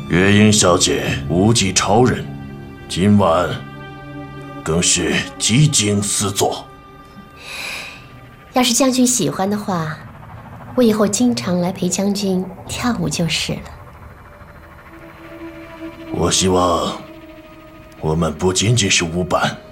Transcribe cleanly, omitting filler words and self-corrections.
月英小姐无技超人，今晚更是技惊四座。 要是将军喜欢的话，我以后经常来陪将军跳舞就是了。 我希望我们不仅仅是舞伴，